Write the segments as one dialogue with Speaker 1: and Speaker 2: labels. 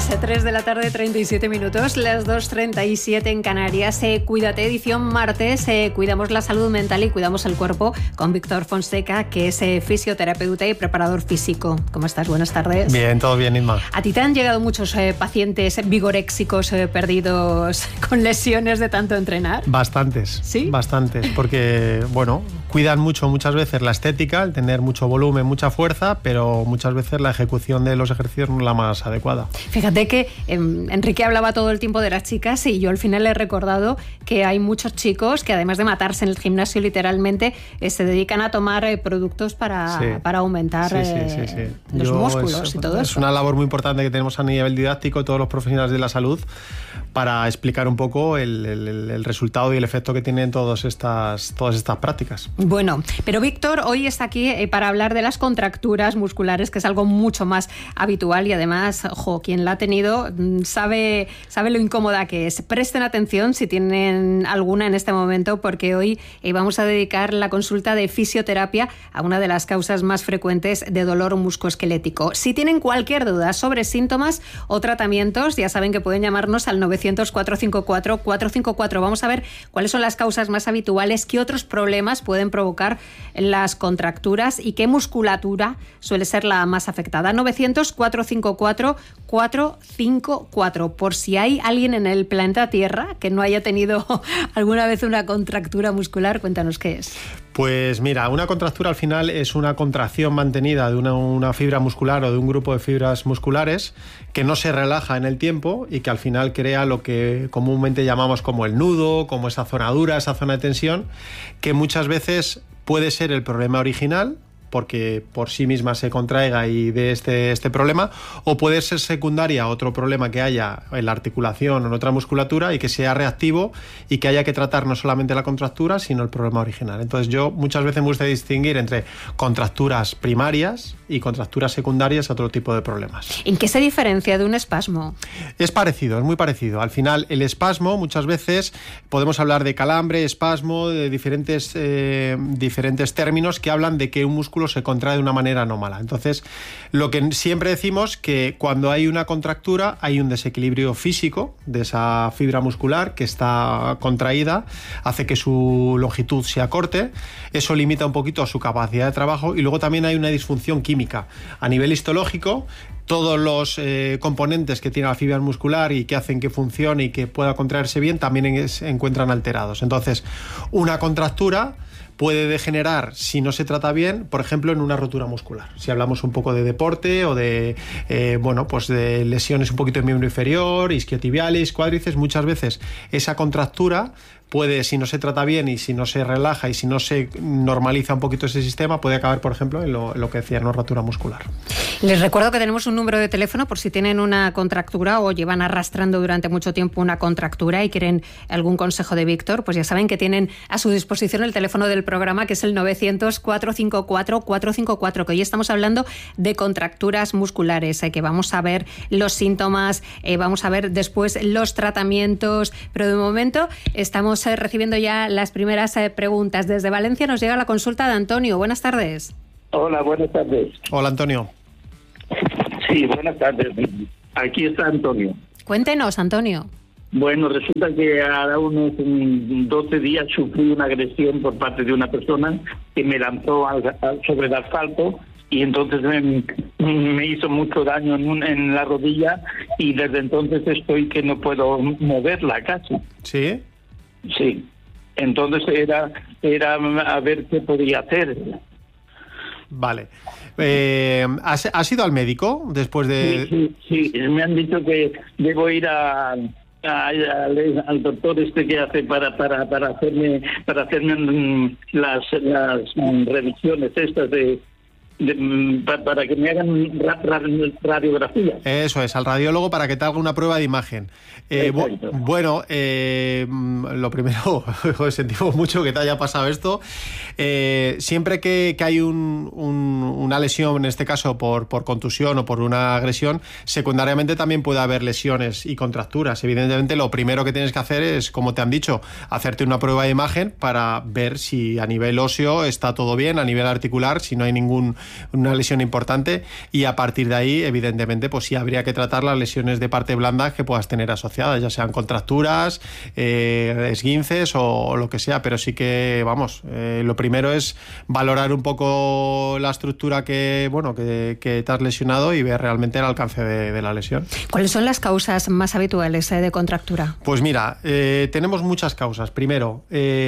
Speaker 1: Las 3 de la tarde, 37 minutos, las 2:37 en Canarias. Cuídate, edición martes. Cuidamos la salud mental y cuidamos el cuerpo con Víctor Fonseca, que es fisioterapeuta y preparador físico. ¿Cómo estás? Buenas tardes.
Speaker 2: Bien, todo bien, Inma.
Speaker 1: A ti te han llegado muchos pacientes vigoréxicos perdidos con lesiones de tanto entrenar.
Speaker 2: Bastantes.
Speaker 1: ¿Sí?
Speaker 2: Bastantes, porque, bueno, cuidan mucho muchas veces la estética, el tener mucho volumen, mucha fuerza, pero muchas veces la ejecución de los ejercicios no es la más adecuada.
Speaker 1: Fíjate que Enrique hablaba todo el tiempo de las chicas y yo al final le he recordado que hay muchos chicos que además de matarse en el gimnasio literalmente se dedican a tomar productos para aumentar los músculos y todo eso.
Speaker 2: Es una labor muy importante que tenemos a nivel didáctico todos los profesionales de la salud para explicar un poco el resultado y el efecto que tienen todas estas prácticas.
Speaker 1: Bueno, pero Víctor hoy está aquí para hablar de las contracturas musculares, que es algo mucho más habitual y además, quien la ha tenido sabe lo incómoda que es. Presten atención si tienen alguna en este momento, porque hoy vamos a dedicar la consulta de fisioterapia a una de las causas más frecuentes de dolor musculoesquelético. Si tienen cualquier duda sobre síntomas o tratamientos, ya saben que pueden llamarnos al 900-454-454. Vamos a ver cuáles son las causas más habituales, qué otros problemas pueden provocar las contracturas y qué musculatura suele ser la más afectada. 900-454-454. Por si hay alguien en el planeta Tierra que no haya tenido alguna vez una contractura muscular, cuéntanos qué es.
Speaker 2: Pues mira, una contractura al final es una contracción mantenida de una fibra muscular o de un grupo de fibras musculares que no se relaja en el tiempo y que al final crea lo que comúnmente llamamos como el nudo, como esa zona dura, esa zona de tensión, que muchas veces puede ser el problema original, porque por sí misma se contraiga y dé este problema, o puede ser secundaria a otro problema que haya en la articulación o en otra musculatura y que sea reactivo y que haya que tratar no solamente la contractura, sino el problema original. Entonces yo muchas veces me gusta distinguir entre contracturas primarias y contracturas secundarias a otro tipo de problemas.
Speaker 1: ¿En qué se diferencia de un espasmo?
Speaker 2: Es parecido, es muy parecido. Al final el espasmo muchas veces podemos hablar de calambre, espasmo, de diferentes términos que hablan de que un músculo se contrae de una manera anómala. Entonces, lo que siempre decimos que cuando hay una contractura hay un desequilibrio físico de esa fibra muscular que está contraída, hace que su longitud se acorte, eso limita un poquito su capacidad de trabajo y luego también hay una disfunción química. A nivel histológico, todos los componentes que tiene la fibra muscular y que hacen que funcione y que pueda contraerse bien también se encuentran alterados. Entonces, una contractura puede degenerar, si no se trata bien, por ejemplo, en una rotura muscular. Si hablamos un poco de deporte o de de lesiones un poquito de miembro inferior, isquiotibiales, cuádriceps, muchas veces esa contractura puede, si no se trata bien y si no se relaja y si no se normaliza un poquito ese sistema, puede acabar, por ejemplo, en lo que decía, en una rotura muscular.
Speaker 1: Les recuerdo que tenemos un número de teléfono por si tienen una contractura o llevan arrastrando durante mucho tiempo una contractura y quieren algún consejo de Víctor, pues ya saben que tienen a su disposición el teléfono del programa, que es el 900-454-454, que hoy estamos hablando de contracturas musculares, que vamos a ver los síntomas, vamos a ver después los tratamientos, pero de momento estamos recibiendo ya las primeras preguntas. Desde Valencia nos llega la consulta de Antonio. Buenas tardes.
Speaker 3: Hola, buenas tardes.
Speaker 2: Hola, Antonio.
Speaker 3: Sí, buenas tardes. Aquí está Antonio.
Speaker 1: Cuéntenos, Antonio.
Speaker 3: Bueno, resulta que ahora unos 12 días sufrí una agresión por parte de una persona que me lanzó sobre el asfalto y entonces me hizo mucho daño en la rodilla y desde entonces estoy que no puedo moverla casi.
Speaker 2: ¿Sí?
Speaker 3: Sí. Entonces era a ver qué podía hacer.
Speaker 2: Vale. ¿Has ido al médico después de...?
Speaker 3: Sí, me han dicho que debo ir al doctor que hace para hacerme las revisiones estas para que me hagan radiografía.
Speaker 2: Eso es, al radiólogo para que te haga una prueba de imagen. Lo primero, sentimos mucho que te haya pasado esto. Siempre que hay una lesión, en este caso por contusión o por una agresión, secundariamente también puede haber lesiones y contracturas. Evidentemente, lo primero que tienes que hacer es, como te han dicho, hacerte una prueba de imagen para ver si a nivel óseo está todo bien, a nivel articular, si no hay ningún una lesión importante, y a partir de ahí, evidentemente, pues sí habría que tratar las lesiones de parte blanda que puedas tener asociadas, ya sean contracturas, esguinces o lo que sea, pero sí que, vamos, lo primero es valorar un poco la estructura que te has lesionado y ver realmente el alcance de la lesión.
Speaker 1: ¿Cuáles son las causas más habituales de contractura?
Speaker 2: Pues mira, tenemos muchas causas. Primero,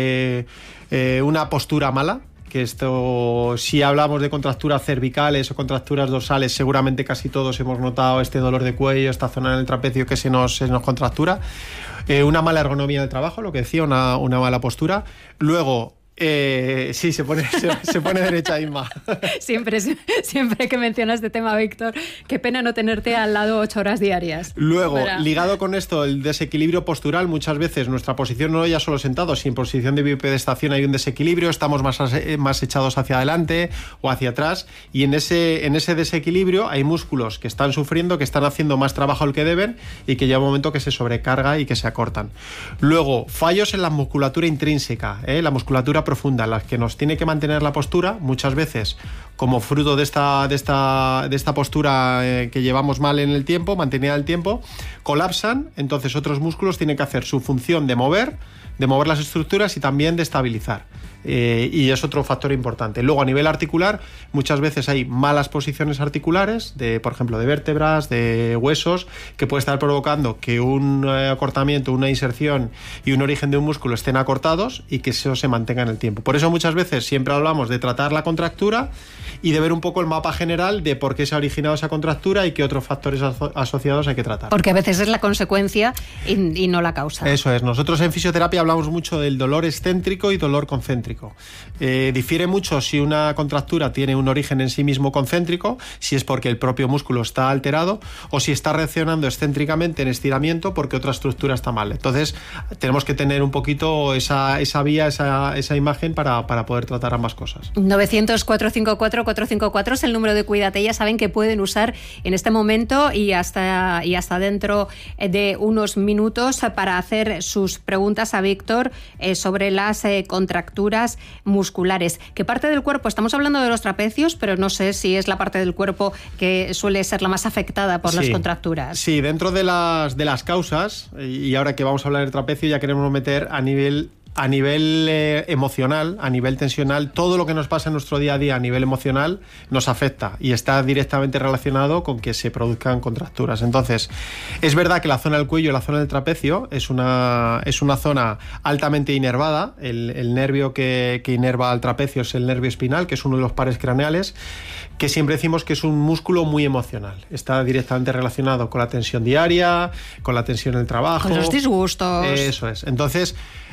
Speaker 2: una postura mala, que esto, si hablamos de contracturas cervicales o contracturas dorsales, seguramente casi todos hemos notado este dolor de cuello, esta zona en el trapecio que se nos contractura. Una mala ergonomía del trabajo, lo que decía, una mala postura. Luego, sí, se pone derecha, Inma.
Speaker 1: Siempre que mencionas este tema, Víctor, qué pena no tenerte al lado 8 horas diarias.
Speaker 2: Luego, ligado con esto, el desequilibrio postural. Muchas veces nuestra posición no ya solo sentados, si en posición de bipedestación hay un desequilibrio, estamos más echados hacia adelante o hacia atrás, y en ese desequilibrio hay músculos que están sufriendo, que están haciendo más trabajo del que deben y que llega un momento que se sobrecarga y que se acortan. Luego, fallos en la musculatura intrínseca, la musculatura profunda, las que nos tiene que mantener la postura, muchas veces como fruto de esta postura que llevamos mal en el tiempo, mantenida en el tiempo, colapsan. Entonces otros músculos tienen que hacer su función de mover las estructuras y también de estabilizar. Y es otro factor importante. Luego, a nivel articular, muchas veces hay malas posiciones articulares, por ejemplo, de vértebras, de huesos, que puede estar provocando que un acortamiento, una inserción y un origen de un músculo estén acortados y que eso se mantenga en el tiempo. Por eso muchas veces siempre hablamos de tratar la contractura y de ver un poco el mapa general de por qué se ha originado esa contractura y qué otros factores asociados hay que tratar.
Speaker 1: Porque a veces es la consecuencia y no la causa.
Speaker 2: Eso es. Nosotros en fisioterapia hablamos mucho del dolor excéntrico y dolor concéntrico. Difiere mucho si una contractura tiene un origen en sí mismo concéntrico, si es porque el propio músculo está alterado, o si está reaccionando excéntricamente en estiramiento porque otra estructura está mal. Entonces tenemos que tener un poquito esa vía, esa imagen para poder tratar ambas cosas.
Speaker 1: 900-454-454 es el número de Cuídate. Ya saben que pueden usar en este momento y hasta dentro de unos minutos para hacer sus preguntas a Víctor sobre las contracturas musculares. ¿Qué parte del cuerpo? Estamos hablando de los trapecios, pero no sé si es la parte del cuerpo que suele ser la más afectada por las contracturas.
Speaker 2: Sí, dentro de las causas, y ahora que vamos a hablar del trapecio, ya queremos meter a nivel emocional, a nivel tensional, todo lo que nos pasa en nuestro día a día a nivel emocional nos afecta y está directamente relacionado con que se produzcan contracturas. Entonces, es verdad que la zona del cuello y la zona del trapecio es una zona altamente inervada. El nervio que inerva al trapecio es el nervio espinal, que es uno de los pares craneales, que siempre decimos que es un músculo muy emocional. Está directamente relacionado con la tensión diaria, con la tensión en el trabajo,
Speaker 1: con los disgustos.
Speaker 2: Eso es. Entonces,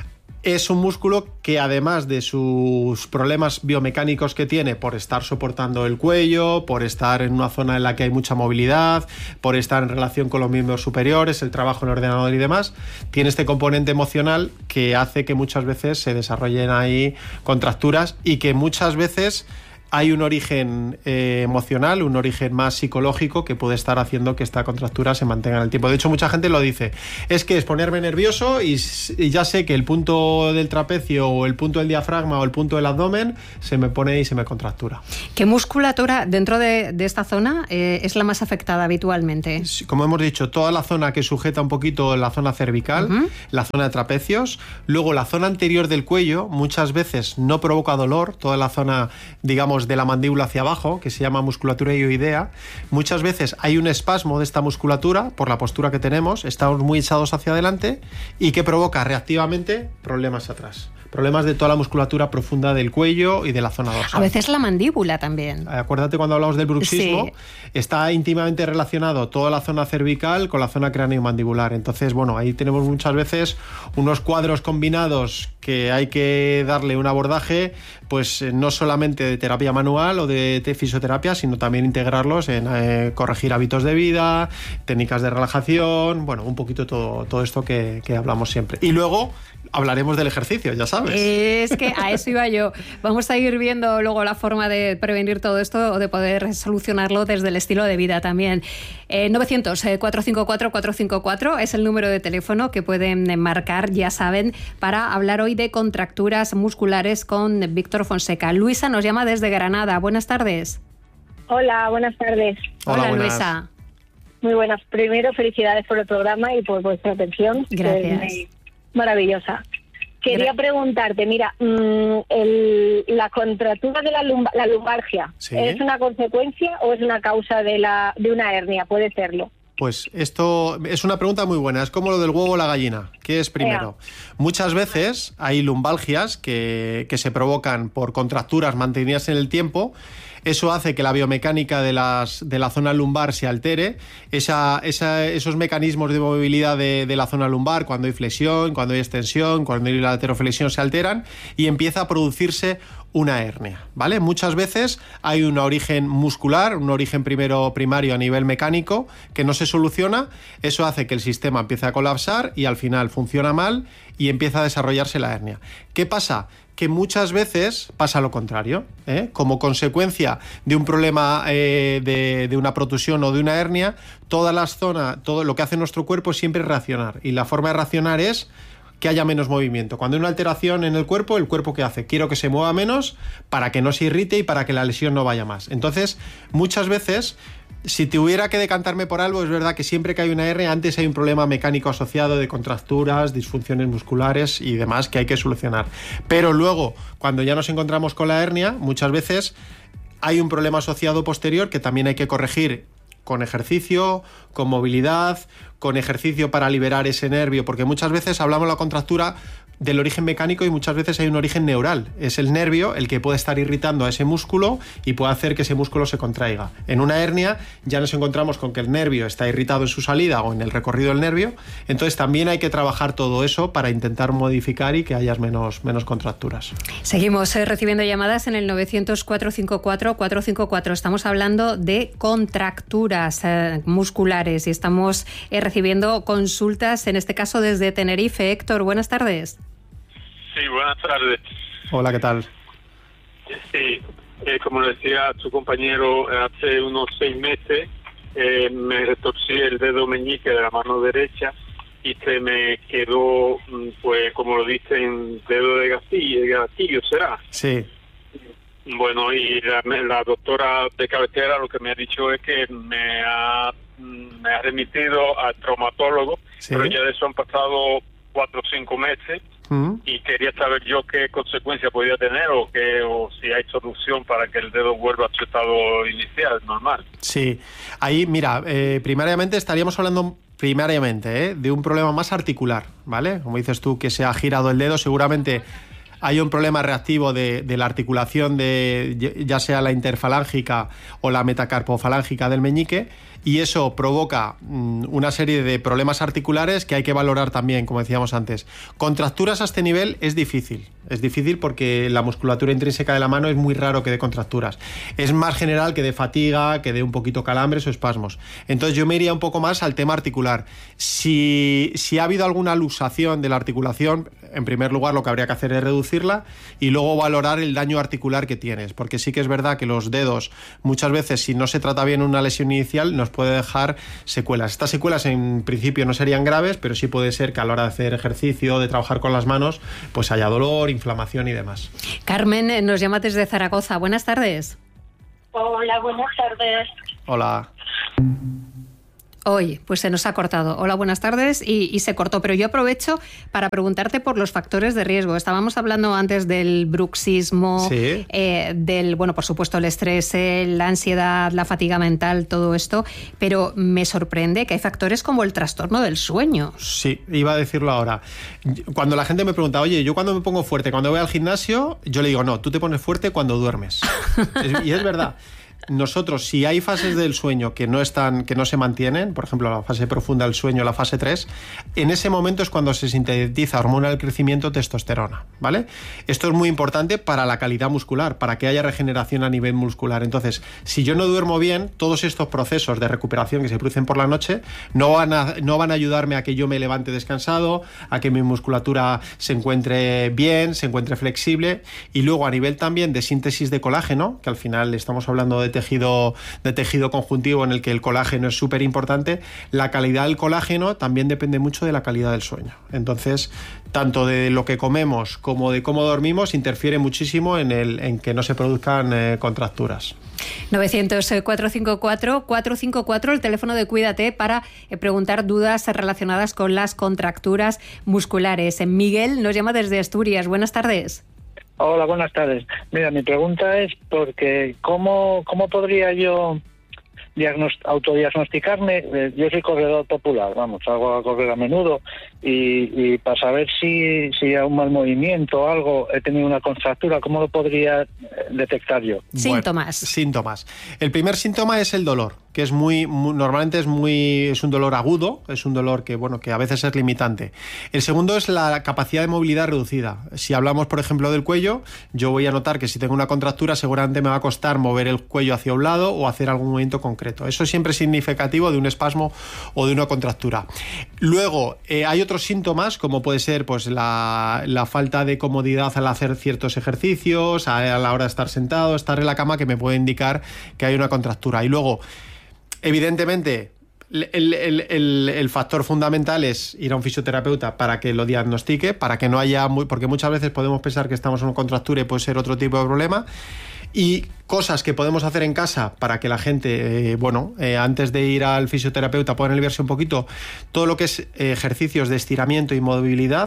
Speaker 2: es un músculo que, además de sus problemas biomecánicos que tiene por estar soportando el cuello, por estar en una zona en la que hay mucha movilidad, por estar en relación con los miembros superiores, el trabajo en el ordenador y demás, tiene este componente emocional que hace que muchas veces se desarrollen ahí contracturas y que muchas veces hay un origen emocional, un origen más psicológico que puede estar haciendo que esta contractura se mantenga en el tiempo. De hecho, mucha gente lo dice, es que es ponerme nervioso y ya sé que el punto del trapecio o el punto del diafragma o el punto del abdomen se me pone y se me contractura.
Speaker 1: ¿Qué musculatura dentro de esta zona es la más afectada habitualmente?
Speaker 2: Como hemos dicho, toda la zona que sujeta un poquito la zona cervical, la zona de trapecios, luego la zona anterior del cuello muchas veces no provoca dolor, toda la zona, digamos, de la mandíbula hacia abajo, que se llama musculatura hioidea. Muchas veces hay un espasmo de esta musculatura por la postura que tenemos, estamos muy echados hacia adelante y que provoca reactivamente problemas atrás. Problemas de toda la musculatura profunda del cuello y de la zona dorsal.
Speaker 1: A veces la mandíbula también.
Speaker 2: Acuérdate cuando hablamos del bruxismo, sí, está íntimamente relacionado toda la zona cervical con la zona cráneo-mandibular. Entonces, bueno, ahí tenemos muchas veces unos cuadros combinados que hay que darle un abordaje, pues no solamente de terapia manual o de fisioterapia, sino también integrarlos en corregir hábitos de vida, técnicas de relajación, bueno, un poquito todo esto que hablamos siempre. Y luego hablaremos del ejercicio, ya sabes.
Speaker 1: Es que a eso iba yo. Vamos a ir viendo luego la forma de prevenir todo esto o de poder solucionarlo desde el estilo de vida también. 900-454-454 es el número de teléfono que pueden marcar, ya saben, para hablar hoy de contracturas musculares con Víctor Fonseca. Luisa nos llama desde Granada. Buenas tardes.
Speaker 4: Hola, buenas tardes.
Speaker 1: Hola,
Speaker 2: buenas.
Speaker 1: Luisa.
Speaker 4: Muy buenas. Primero, felicidades por el programa y por vuestra atención.
Speaker 1: Gracias.
Speaker 4: Es maravillosa. Quería preguntarte, mira, la contractura de la lumbalgia,
Speaker 2: Sí.
Speaker 4: ¿es una consecuencia o es una causa de una hernia? Puede serlo.
Speaker 2: Pues esto es una pregunta muy buena. Es como lo del huevo o la gallina. ¿Qué es primero? Muchas veces hay lumbalgias que se provocan por contracturas mantenidas en el tiempo. Eso hace que la biomecánica de la zona lumbar se altere. Esos mecanismos de movilidad de la zona lumbar, cuando hay flexión, cuando hay extensión, cuando hay lateroflexión, se alteran y empieza a producirse una hernia, ¿vale? Muchas veces hay un origen muscular, un origen primario a nivel mecánico que no se soluciona. Eso hace que el sistema empiece a colapsar y al final funciona mal y empieza a desarrollarse la hernia. ¿Qué pasa? Que muchas veces pasa lo contrario, ¿eh? Como consecuencia de un problema de una protusión o de una hernia, todo lo que hace nuestro cuerpo siempre es reaccionar, y la forma de reaccionar es que haya menos movimiento. Cuando hay una alteración en el cuerpo ¿qué hace? Quiero que se mueva menos para que no se irrite y para que la lesión no vaya más. Entonces, muchas veces, si tuviera que decantarme por algo, es verdad que siempre que hay una hernia, antes hay un problema mecánico asociado de contracturas, disfunciones musculares y demás que hay que solucionar. Pero luego, cuando ya nos encontramos con la hernia, muchas veces hay un problema asociado posterior que también hay que corregir con ejercicio, con movilidad, con ejercicio para liberar ese nervio, porque muchas veces hablamos de la contractura del origen mecánico y muchas veces hay un origen neural. Es el nervio el que puede estar irritando a ese músculo y puede hacer que ese músculo se contraiga. En una hernia ya nos encontramos con que el nervio está irritado en su salida o en el recorrido del nervio, entonces también hay que trabajar todo eso para intentar modificar y que haya menos contracturas.
Speaker 1: Seguimos recibiendo llamadas en el 900-454-454. Estamos hablando de contracturas musculares y estamos recibiendo consultas, en este caso desde Tenerife. Héctor, buenas tardes.
Speaker 5: Sí, buenas tardes.
Speaker 2: Hola, ¿qué tal?
Speaker 5: Sí, como decía tu compañero, hace unos 6 meses me retorcí el dedo meñique de la mano derecha y se me quedó, pues como lo dicen, dedo de gatillo, ¿será?
Speaker 2: Sí.
Speaker 5: Bueno, y la doctora de cabecera lo que me ha dicho es que me ha remitido al traumatólogo,
Speaker 2: Sí.
Speaker 5: pero ya de eso han pasado 4 o 5 meses. Y quería saber yo qué consecuencia podía tener o si hay solución para que el dedo vuelva a su estado inicial, normal.
Speaker 2: Sí, ahí mira, primariamente estaríamos hablando de un problema más articular, ¿vale? Como dices tú, que se ha girado el dedo, seguramente hay un problema reactivo de la articulación ya sea la interfalángica o la metacarpofalángica del meñique, y eso provoca una serie de problemas articulares que hay que valorar también, como decíamos antes. Contracturas a este nivel es difícil porque la musculatura intrínseca de la mano es muy raro que dé contracturas. Es más general que dé fatiga, que dé un poquito calambres o espasmos. Entonces yo me iría un poco más al tema articular. Si ha habido alguna luxación de la articulación, en primer lugar lo que habría que hacer es reducirla y luego valorar el daño articular que tienes, porque sí que es verdad que los dedos muchas veces, si no se trata bien una lesión inicial, nos puede dejar secuelas. Estas secuelas en principio no serían graves, pero sí puede ser que a la hora de hacer ejercicio, de trabajar con las manos, pues haya dolor, inflamación y demás.
Speaker 1: Carmen nos llama desde Zaragoza. Buenas tardes.
Speaker 4: Hola, buenas tardes.
Speaker 2: Hola.
Speaker 1: Hoy, pues se nos ha cortado. Hola, buenas tardes, y se cortó. Pero yo aprovecho para preguntarte por los factores de riesgo. Estábamos hablando antes del bruxismo,
Speaker 2: sí.
Speaker 1: Bueno, por supuesto, el estrés, la ansiedad, la fatiga mental, todo esto. Pero me sorprende que hay factores como el trastorno del sueño.
Speaker 2: Sí, iba a decirlo ahora. Cuando la gente me pregunta, oye, yo cuando me pongo fuerte, cuando voy al gimnasio, yo le digo, no, tú te pones fuerte cuando duermes. Y es verdad. Nosotros, si hay fases del sueño que no se mantienen, por ejemplo, la fase profunda del sueño, la fase 3, en ese momento es cuando se sintetiza hormona del crecimiento, testosterona, ¿vale? Esto es muy importante para la calidad muscular, para que haya regeneración a nivel muscular. Entonces, si yo no duermo bien, todos estos procesos de recuperación que se producen por la noche no van a ayudarme a que yo me levante descansado, a que mi musculatura se encuentre bien, se encuentre flexible, y luego a nivel también de síntesis de colágeno, que al final estamos hablando de tejido conjuntivo en el que el colágeno es súper importante, la calidad del colágeno también depende mucho de la calidad del sueño. Entonces, tanto de lo que comemos como de cómo dormimos interfiere muchísimo en que no se produzcan contracturas.
Speaker 1: 900-454-454, el teléfono de Cuídate para preguntar dudas relacionadas con las contracturas musculares. Miguel nos llama desde Asturias. Buenas tardes.
Speaker 6: Hola, buenas tardes. Mira, mi pregunta es porque ¿cómo podría yo autodiagnosticarme? Yo soy corredor popular, salgo a correr a menudo y para saber si a un mal movimiento o algo he tenido una contractura, ¿cómo lo podría detectar yo?
Speaker 1: Síntomas.
Speaker 2: El primer síntoma es el dolor, que es normalmente es un dolor agudo, es un dolor que a veces es limitante. El segundo es la capacidad de movilidad reducida. Si hablamos, por ejemplo, del cuello, yo voy a notar que si tengo una contractura seguramente me va a costar mover el cuello hacia un lado o hacer algún movimiento concreto. Eso siempre es significativo de un espasmo o de una contractura. Luego, hay otros síntomas, como puede ser pues la falta de comodidad al hacer ciertos ejercicios, a la hora de estar sentado, estar en la cama, que me puede indicar que hay una contractura. Y luego, evidentemente, el factor fundamental es ir a un fisioterapeuta para que lo diagnostique, para que no haya porque muchas veces podemos pensar que estamos en una contractura y puede ser otro tipo de problema. Y cosas que podemos hacer en casa para que la gente, antes de ir al fisioterapeuta puedan aliviarse un poquito, todo lo que es ejercicios de estiramiento y movilidad,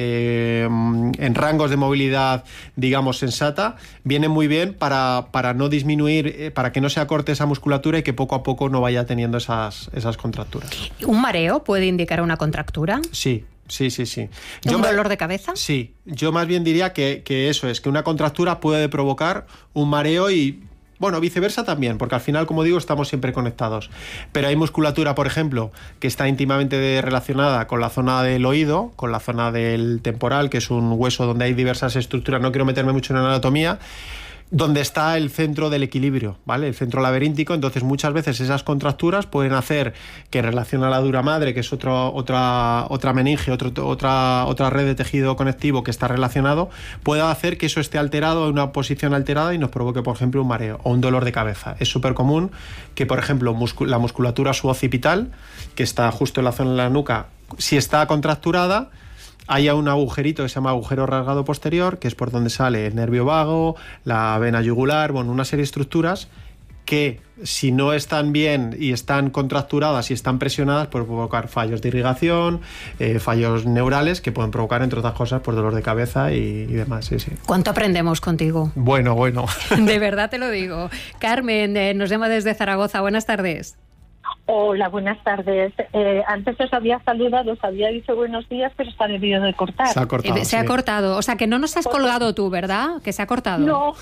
Speaker 2: en rangos de movilidad, digamos, sensata, viene muy bien para no disminuir, para que no se acorte esa musculatura y que poco a poco no vaya teniendo esas contracturas.
Speaker 1: ¿Un mareo puede indicar una contractura?
Speaker 2: Sí.
Speaker 1: ¿Un dolor de cabeza?
Speaker 2: Sí, yo más bien diría que eso es, que una contractura puede provocar un mareo y, viceversa también, porque al final, como digo, estamos siempre conectados. Pero hay musculatura, por ejemplo, que está íntimamente relacionada con la zona del oído, con la zona del temporal, que es un hueso donde hay diversas estructuras, no quiero meterme mucho en anatomía, donde está el centro del equilibrio, ¿vale? El centro laberíntico. Entonces muchas veces esas contracturas pueden hacer que en relación a la dura madre, que es otra meninge, otra red de tejido conectivo que está relacionado, pueda hacer que eso esté alterado en una posición alterada y nos provoque, por ejemplo, un mareo o un dolor de cabeza. Es súper común que, por ejemplo, la musculatura suoccipital, que está justo en la zona de la nuca, si está contracturada, haya un agujerito que se llama agujero rasgado posterior, que es por donde sale el nervio vago, la vena yugular, una serie de estructuras que, si no están bien y están contracturadas y están presionadas, pueden provocar fallos de irrigación, fallos neurales, que pueden provocar, entre otras cosas, pues dolor de cabeza y demás. Sí.
Speaker 1: ¿Cuánto aprendemos contigo?
Speaker 2: Bueno.
Speaker 1: De verdad te lo digo. Carmen nos llama desde Zaragoza. Buenas tardes.
Speaker 7: Hola, buenas tardes. Antes os había saludado, os había dicho buenos días, pero está debido de cortar.
Speaker 1: Se ha cortado. O sea, que no nos has colgado tú, ¿verdad? Que se ha cortado.
Speaker 7: No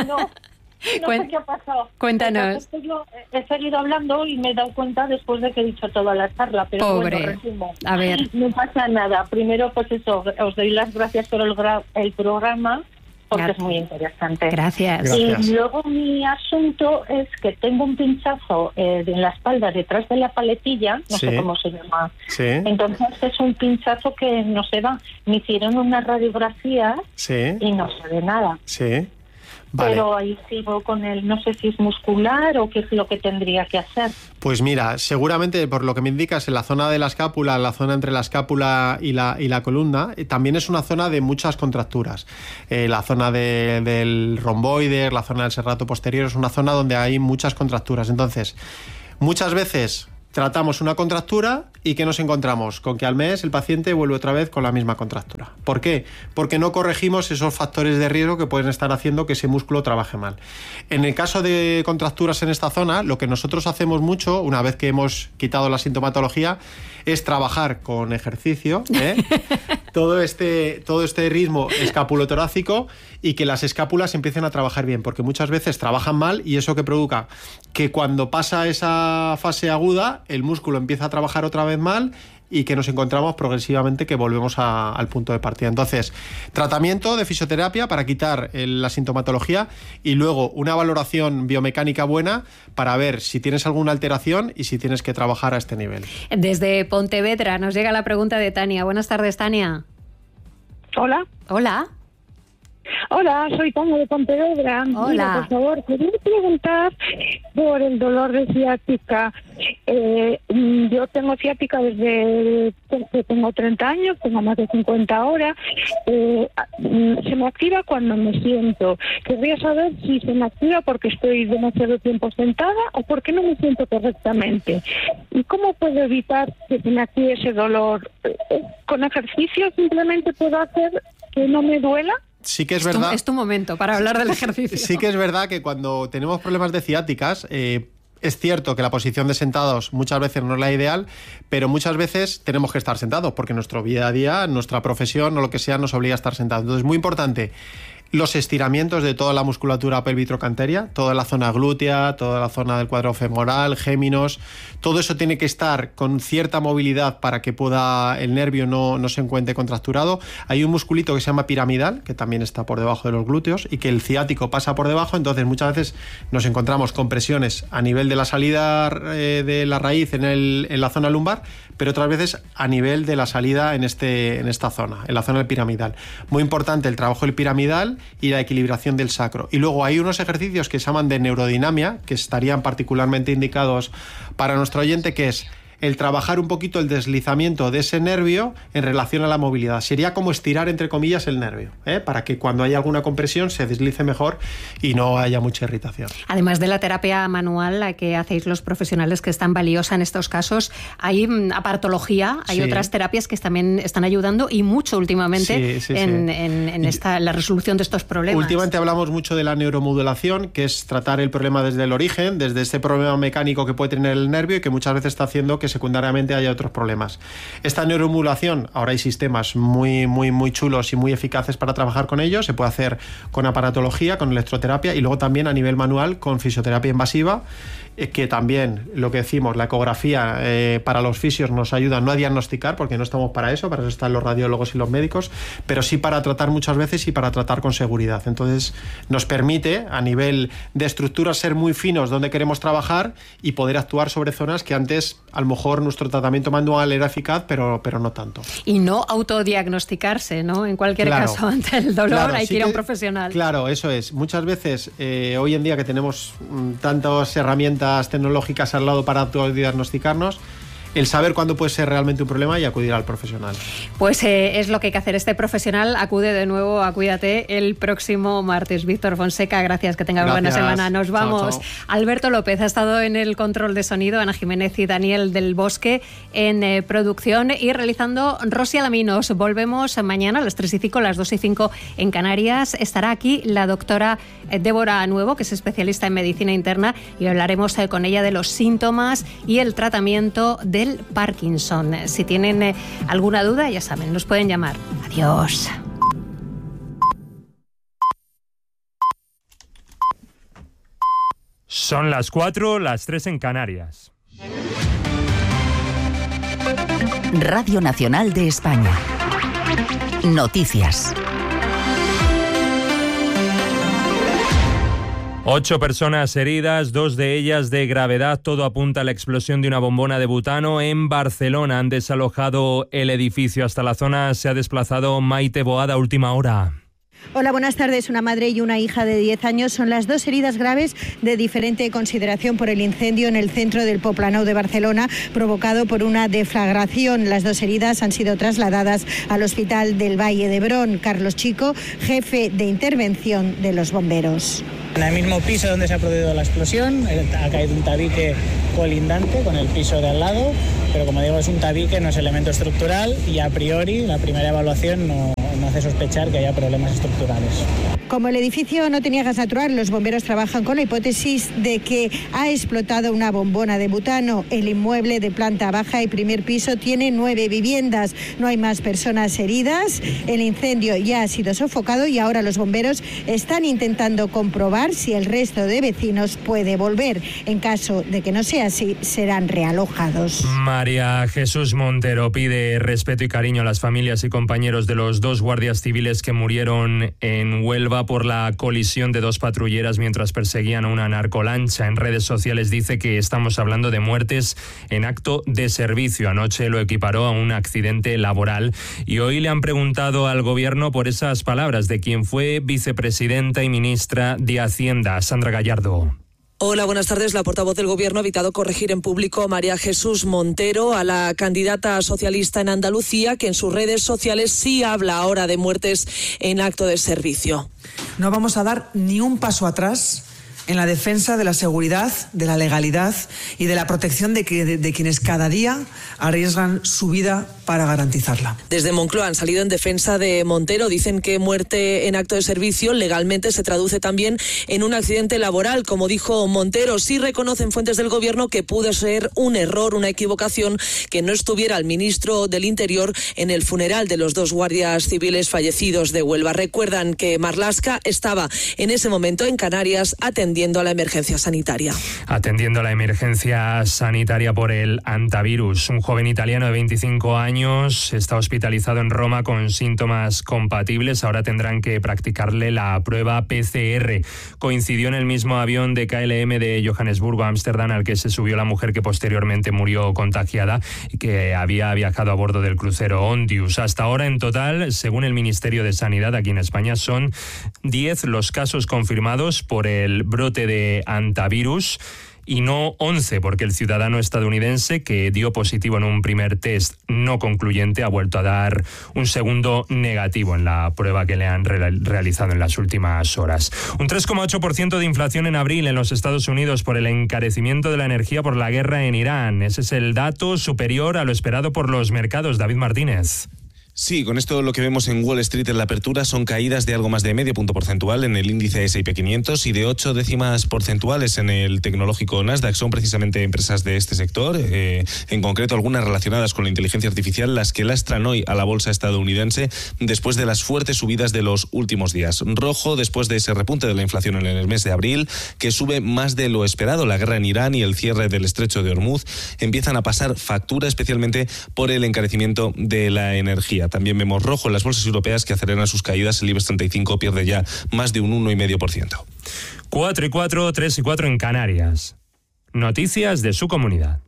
Speaker 7: sé qué ha pasado.
Speaker 1: Cuéntanos.
Speaker 7: Yo he seguido hablando y me he dado cuenta después de que he dicho toda la charla, pero
Speaker 1: pobre.
Speaker 7: Resumo.
Speaker 1: A ver.
Speaker 7: No pasa nada. Primero, pues eso, os doy las gracias por el programa, porque es muy interesante.
Speaker 1: Gracias.
Speaker 7: Y luego mi asunto es que tengo un pinchazo en la espalda detrás de la paletilla, no sé cómo se llama.
Speaker 2: Sí.
Speaker 7: Entonces es un pinchazo que no se va. Me hicieron una radiografía y no se ve nada.
Speaker 2: Sí. Vale.
Speaker 7: Pero ahí sigo con no sé si es muscular o qué es lo que tendría que hacer.
Speaker 2: Pues mira, seguramente por lo que me indicas, en la zona de la escápula, la zona entre la escápula y la columna, también es una zona de muchas contracturas. La zona del romboide, la zona del serrato posterior, es una zona donde hay muchas contracturas. Entonces, muchas veces tratamos una contractura y ¿qué nos encontramos? Con que al mes el paciente vuelve otra vez con la misma contractura. ¿Por qué? Porque no corregimos esos factores de riesgo que pueden estar haciendo que ese músculo trabaje mal. En el caso de contracturas en esta zona, lo que nosotros hacemos mucho, una vez que hemos quitado la sintomatología, es trabajar con ejercicio, todo este ritmo escapulotorácico, y que las escápulas empiecen a trabajar bien, porque muchas veces trabajan mal y eso que provoca que cuando pasa esa fase aguda el músculo empieza a trabajar otra vez mal y que nos encontramos progresivamente que volvemos al punto de partida. Entonces, tratamiento de fisioterapia para quitar la sintomatología y luego una valoración biomecánica buena para ver si tienes alguna alteración y si tienes que trabajar a este nivel.
Speaker 1: Desde Pontevedra nos llega la pregunta de Tania. Buenas tardes, Tania.
Speaker 8: Hola.
Speaker 1: Hola.
Speaker 7: Hola, soy Tania de Pontevedra.
Speaker 1: Hola.
Speaker 7: Mira, por favor, quería preguntar por el dolor de ciática. Yo tengo ciática desde que tengo 30 años, tengo más de 50 ahora. Se me activa cuando me siento. Querría saber si se me activa porque estoy demasiado tiempo sentada o porque no me siento correctamente. ¿Y cómo puedo evitar que se me active ese dolor? ¿Con ejercicio simplemente puedo hacer que no me duela?
Speaker 2: Sí que es verdad.
Speaker 1: Es tu momento para hablar del ejercicio.
Speaker 2: Sí que es verdad que cuando tenemos problemas de ciáticas, es cierto que la posición de sentados muchas veces no es la ideal, pero muchas veces tenemos que estar sentados porque nuestro día a día, nuestra profesión o lo que sea nos obliga a estar sentados. Entonces es muy importante los estiramientos de toda la musculatura pelvitrocanteria, toda la zona glútea, toda la zona del cuadro femoral, géminos, todo eso tiene que estar con cierta movilidad para que pueda el nervio no se encuentre contracturado. Hay un musculito que se llama piramidal, que también está por debajo de los glúteos y que el ciático pasa por debajo, entonces muchas veces nos encontramos con presiones a nivel de la salida de la raíz en la zona lumbar, pero otras veces a nivel de la salida en esta zona, en la zona del piramidal. Muy importante el trabajo del piramidal y la equilibración del sacro. Y luego hay unos ejercicios que se llaman de neurodinamia, que estarían particularmente indicados para nuestro oyente, que es el trabajar un poquito el deslizamiento de ese nervio en relación a la movilidad. Sería como estirar, entre comillas, el nervio, para que cuando haya alguna compresión se deslice mejor y no haya mucha irritación.
Speaker 1: Además de la terapia manual, la que hacéis los profesionales, que es tan valiosa en estos casos, hay aparatología, hay otras terapias que también están ayudando y mucho últimamente en la resolución de estos problemas.
Speaker 2: Últimamente hablamos mucho de la neuromodulación, que es tratar el problema desde el origen, desde ese problema mecánico que puede tener el nervio y que muchas veces está haciendo que secundariamente haya otros problemas. Esta neuromodulación, ahora hay sistemas muy chulos y muy eficaces para trabajar con ellos. Se puede hacer con aparatología, con electroterapia y luego también a nivel manual con fisioterapia invasiva, que también, lo que decimos, la ecografía para los fisios nos ayuda no a diagnosticar, porque no estamos para eso están los radiólogos y los médicos, pero sí para tratar muchas veces y para tratar con seguridad. Entonces nos permite a nivel de estructuras ser muy finos donde queremos trabajar y poder actuar sobre zonas que antes a lo mejor nuestro tratamiento manual era eficaz, pero no tanto.
Speaker 1: Y no autodiagnosticarse, ¿no? En cualquier caso, ante el dolor hay que ir a un profesional.
Speaker 2: Claro, eso es. Muchas veces, hoy en día que tenemos tantas herramientas tecnológicas al lado para autodiagnosticarnos, el saber cuándo puede ser realmente un problema y acudir al profesional.
Speaker 1: Pues es lo que hay que hacer. Este profesional acude de nuevo a Cuídate el próximo martes. Víctor Fonseca, gracias, que tengas buena semana. Nos vamos. Chao, chao. Alberto López ha estado en el control de sonido, Ana Jiménez y Daniel del Bosque en producción y realizando Rosy Alaminos. Volvemos mañana a las 3:05, las 2:05 en Canarias. Estará aquí la doctora Débora Nuevo, que es especialista en medicina interna, y hablaremos con ella de los síntomas y el tratamiento del Parkinson. Si tienen alguna duda, ya saben, nos pueden llamar. Adiós.
Speaker 8: Son las 4, las 3 en Canarias.
Speaker 9: Radio Nacional de España. Noticias.
Speaker 8: 8 personas heridas, 2 de ellas de gravedad. Todo apunta a la explosión de una bombona de butano en Barcelona. Han desalojado el edificio. Hasta la zona se ha desplazado Maite Boada, última hora.
Speaker 10: Hola, buenas tardes. Una madre y una hija de 10 años son las 2 heridas graves de diferente consideración por el incendio en el centro del Poblenou de Barcelona, provocado por una deflagración. Las 2 heridas han sido trasladadas al Hospital del Valle d'Hebron. Carlos Chico, jefe de intervención de los bomberos.
Speaker 11: En el mismo piso donde se ha producido la explosión ha caído un tabique colindante con el piso de al lado, pero como digo, es un tabique, no es elemento estructural y a priori la primera evaluación no hace sospechar que haya problemas estructurales.
Speaker 10: Como el edificio no tenía gas natural, los bomberos trabajan con la hipótesis de que ha explotado una bombona de butano. El inmueble de planta baja y primer piso tiene 9 viviendas. No hay más personas heridas. El incendio ya ha sido sofocado y ahora los bomberos están intentando comprobar si el resto de vecinos puede volver. En caso de que no sea así, serán realojados.
Speaker 8: María Jesús Montero pide respeto y cariño a las familias y compañeros de los 2 guardias civiles que murieron en Huelva prueba por la colisión de 2 patrulleras mientras perseguían a una narcolancha. En redes sociales dice que estamos hablando de muertes en acto de servicio. Anoche lo equiparó a un accidente laboral y hoy le han preguntado al gobierno por esas palabras de quien fue vicepresidenta y ministra de Hacienda, Sandra Gallardo.
Speaker 12: Hola, buenas tardes. La portavoz del Gobierno ha evitado corregir en público a María Jesús Montero, a la candidata socialista en Andalucía, que en sus redes sociales sí habla ahora de muertes en acto de servicio.
Speaker 13: No vamos a dar ni un paso atrás en la defensa de la seguridad, de la legalidad y de la protección de quienes cada día arriesgan su vida para garantizarla.
Speaker 12: Desde Moncloa han salido en defensa de Montero. Dicen que muerte en acto de servicio legalmente se traduce también en un accidente laboral. Como dijo Montero, sí reconocen fuentes del Gobierno que pudo ser un error, una equivocación, que no estuviera el ministro del Interior en el funeral de los 2 guardias civiles fallecidos de Huelva. Recuerdan que Marlaska estaba en ese momento en Canarias atendiendo a la emergencia sanitaria.
Speaker 8: Atendiendo a la emergencia sanitaria por el antivirus. Un joven italiano de 25 años está hospitalizado en Roma con síntomas compatibles. Ahora tendrán que practicarle la prueba PCR. Coincidió en el mismo avión de KLM de Johannesburgo a Ámsterdam al que se subió la mujer que posteriormente murió contagiada y que había viajado a bordo del crucero Ondius. Hasta ahora, en total, según el Ministerio de Sanidad aquí en España, son 10 los casos confirmados por el brote de antivirus y no 11, porque el ciudadano estadounidense que dio positivo en un primer test no concluyente ha vuelto a dar un segundo negativo en la prueba que le han realizado en las últimas horas. Un 3,8% de inflación en abril en los Estados Unidos por el encarecimiento de la energía por la guerra en Irán. Ese es el dato superior a lo esperado por los mercados. David Martínez.
Speaker 14: Sí, con esto lo que vemos en Wall Street en la apertura son caídas de algo más de medio punto porcentual en el índice S&P 500 y de 8 décimas porcentuales en el tecnológico Nasdaq. Son precisamente empresas de este sector, en concreto algunas relacionadas con la inteligencia artificial, las que lastran hoy a la bolsa estadounidense después de las fuertes subidas de los últimos días. Rojo después de ese repunte de la inflación en el mes de abril, que sube más de lo esperado. La guerra en Irán y el cierre del estrecho de Hormuz empiezan a pasar factura, especialmente por el encarecimiento de la energía. También vemos rojo en las bolsas europeas que aceleran sus caídas. El IBEX 35 pierde ya más de un 1,5%.
Speaker 8: 4 y 4, 3 y 4 en Canarias. Noticias de su comunidad.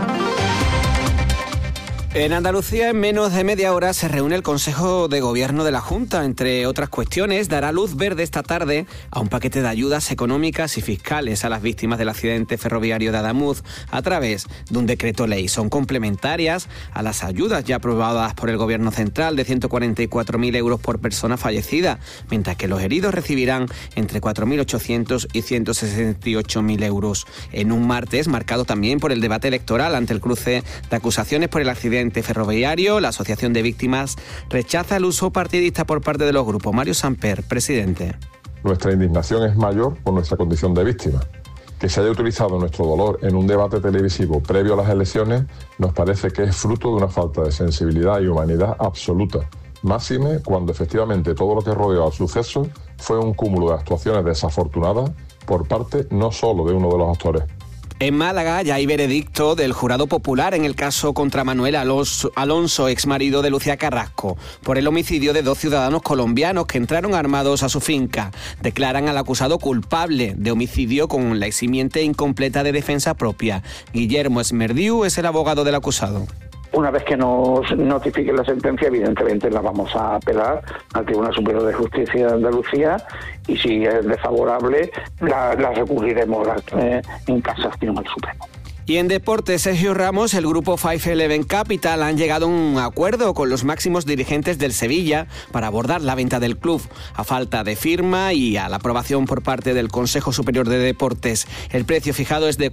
Speaker 15: En Andalucía, en menos de media hora, se reúne el Consejo de Gobierno de la Junta. Entre otras cuestiones, dará luz verde esta tarde a un paquete de ayudas económicas y fiscales a las víctimas del accidente ferroviario de Adamuz a través de un decreto ley. Son complementarias a las ayudas ya aprobadas por el Gobierno central de 144.000 euros por persona fallecida, mientras que los heridos recibirán entre 4.800 y 168.000 euros. En un martes marcado también por el debate electoral ante el cruce de acusaciones por el accidente ferroviario, la Asociación de Víctimas rechaza el uso partidista por parte de los grupos. Mario Samper, presidente.
Speaker 16: Nuestra indignación es mayor por nuestra condición de víctima. Que se haya utilizado nuestro dolor en un debate televisivo previo a las elecciones nos parece que es fruto de una falta de sensibilidad y humanidad absoluta. Máxime cuando efectivamente todo lo que rodeó al suceso fue un cúmulo de actuaciones desafortunadas por parte no solo de uno de los actores.
Speaker 15: En Málaga ya hay veredicto del jurado popular en el caso contra Manuel Alonso, exmarido de Lucía Carrasco, por el homicidio de 2 ciudadanos colombianos que entraron armados a su finca. Declaran al acusado culpable de homicidio con la eximiente incompleta de defensa propia. Guillermo Esmerdiu es el abogado del acusado.
Speaker 17: Una vez que nos notifiquen la sentencia, evidentemente la vamos a apelar al Tribunal Superior de Justicia de Andalucía y si es desfavorable la recurriremos en casación al Supremo.
Speaker 15: Y en deportes, Sergio Ramos, el grupo 511 Capital han llegado a un acuerdo con los máximos dirigentes del Sevilla para abordar la venta del club. A falta de firma y a la aprobación por parte del Consejo Superior de Deportes, el precio fijado es de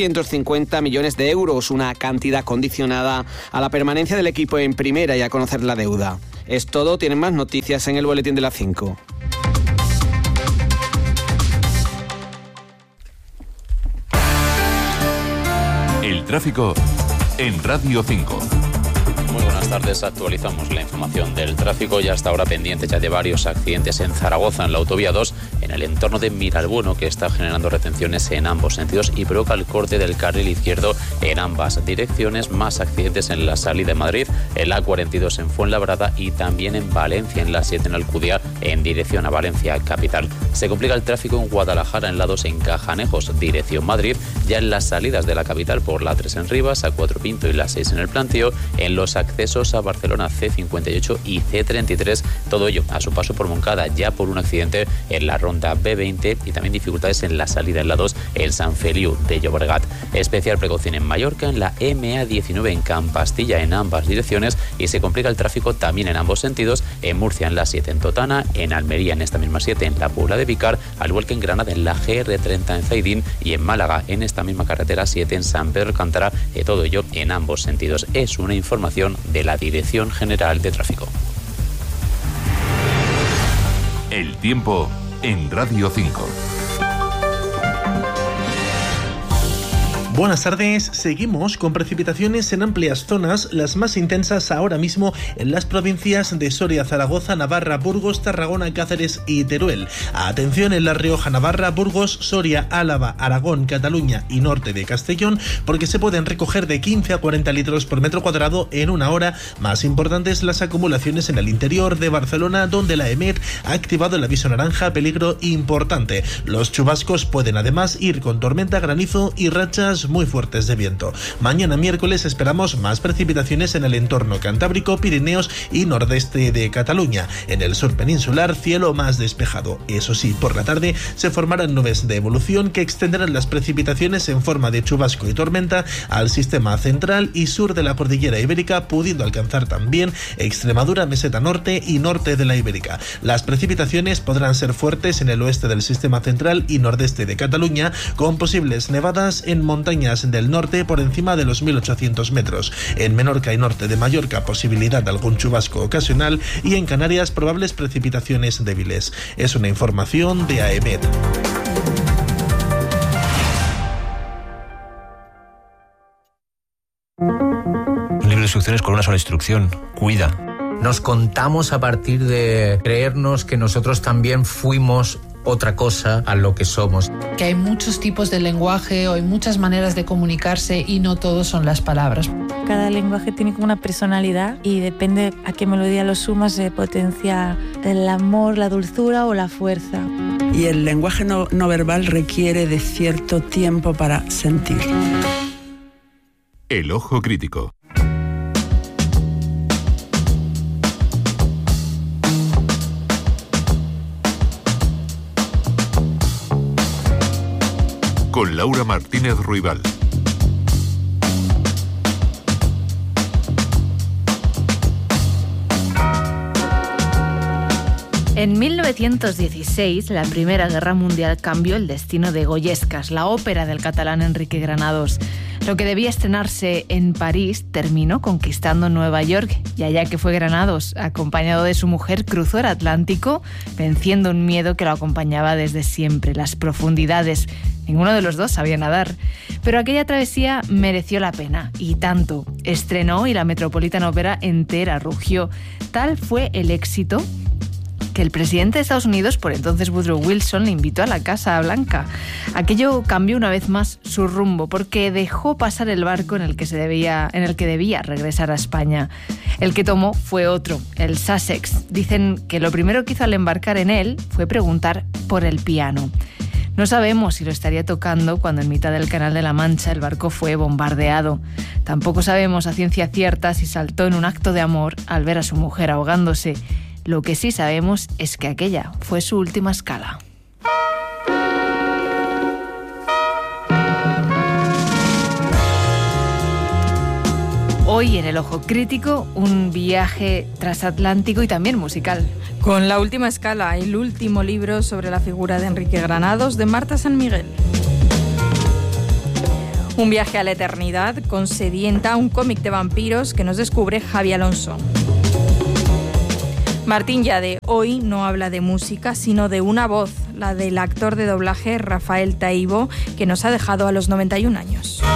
Speaker 15: 450 millones de euros, una cantidad condicionada a la permanencia del equipo en primera y a conocer la deuda. Es todo, tienen más noticias en el boletín de las 5.
Speaker 18: El tráfico en Radio 5.
Speaker 19: Muy buenas tardes.
Speaker 18: tardes. Actualizamos la información del tráfico y hasta ahora pendiente ya de varios accidentes en Zaragoza, en la autovía 2, en el entorno de Miralbueno, que está generando retenciones en ambos sentidos y provoca el corte del carril izquierdo en ambas direcciones. Más accidentes en la salida de Madrid, en la A42 en Fuenlabrada y también en Valencia, en la 7 en Alcudia, en dirección a Valencia capital. Se complica el tráfico en Guadalajara, en la 2 en Cajanejos, dirección Madrid, ya en las salidas de la capital por la 3 en Rivas, A4 Pinto y la 6 en el Plantío, en los accesos a Barcelona C58 y C33, todo ello a su paso por Moncada, ya por un accidente en la ronda B20 y también dificultades en la salida en la 2 en San Feliu de Llobregat. Especial precaución en Mallorca, en la MA19 en Campastilla, en ambas direcciones, y se complica el tráfico también en ambos sentidos, en Murcia en la 7 en Totana, en Almería en esta misma 7 en la Puebla de Vicar, al igual que en Granada en la GR30 en Zaidín y en Málaga en esta misma carretera 7 en San Pedro Alcántara, todo ello en ambos sentidos. Es una información de la Dirección General de Tráfico.
Speaker 19: El tiempo en Radio 5.
Speaker 20: Buenas tardes, seguimos con precipitaciones en amplias zonas, las más intensas ahora mismo en las provincias de Soria, Zaragoza, Navarra, Burgos, Tarragona, Cáceres y Teruel. Atención en La Rioja, Navarra, Burgos, Soria, Álava, Aragón, Cataluña y norte de Castellón, porque se pueden recoger de 15 a 40 litros por metro cuadrado en una hora. Más importantes las acumulaciones en el interior de Barcelona, donde la EMET ha activado el aviso naranja peligro importante. Los chubascos pueden además ir con tormenta, granizo y rachas muy fuertes de viento. Mañana miércoles esperamos más precipitaciones en el entorno cantábrico, Pirineos y nordeste de Cataluña. En el sur peninsular, cielo más despejado. Eso sí, por la tarde se formarán nubes de evolución que extenderán las precipitaciones en forma de chubasco y tormenta al sistema central y sur de la cordillera ibérica, pudiendo alcanzar también Extremadura, meseta norte y norte de la Ibérica. Las precipitaciones podrán ser fuertes en el oeste del sistema central y nordeste de Cataluña, con posibles nevadas en montañas del norte por encima de los 1.800 metros. En Menorca y norte de Mallorca, posibilidad de algún chubasco ocasional, y en Canarias, probables precipitaciones débiles. Es una información de AEMET.
Speaker 21: Un libro de instrucciones con una sola instrucción: cuida. Nos contamos a partir de creernos que nosotros también fuimos otra cosa a lo que somos.
Speaker 22: Que hay muchos tipos de lenguaje o hay muchas maneras de comunicarse y no todos son las palabras.
Speaker 23: Cada lenguaje tiene como una personalidad y depende a qué melodía lo sumas se potencia el amor, la dulzura o la fuerza.
Speaker 24: Y el lenguaje no verbal requiere de cierto tiempo para sentir.
Speaker 19: El ojo crítico. Con Laura Martínez Ruibal.
Speaker 25: En 1916, la Primera Guerra Mundial cambió el destino de Goyescas, la ópera del catalán Enrique Granados. Lo que debía estrenarse en París terminó conquistando Nueva York, y allá que fue Granados, acompañado de su mujer, cruzó el Atlántico, venciendo un miedo que lo acompañaba desde siempre, las profundidades. Ninguno de los dos sabía nadar, pero aquella travesía mereció la pena, y tanto. Estrenó y la Metropolitan Opera entera rugió. Tal fue el éxito que el presidente de Estados Unidos, por entonces Woodrow Wilson, le invitó a la Casa Blanca. Aquello cambió una vez más su rumbo, porque dejó pasar el barco en el que debía regresar a España. El que tomó fue otro, el Sussex. Dicen que lo primero que hizo al embarcar en él fue preguntar por el piano. No sabemos si lo estaría tocando cuando en mitad del Canal de la Mancha el barco fue bombardeado. Tampoco sabemos a ciencia cierta si saltó en un acto de amor al ver a su mujer ahogándose. Lo que sí sabemos es que aquella fue su última escala. Hoy en El Ojo Crítico, un viaje transatlántico y también musical.
Speaker 26: Con La Última Escala, el último libro sobre la figura de Enrique Granados de Marta San Miguel. Un viaje a la eternidad con Sedienta, un cómic de vampiros que nos descubre Javi Alonso. Martín Yade hoy no habla de música, sino de una voz, la del actor de doblaje Rafael Taibo, que nos ha dejado a los 91 años.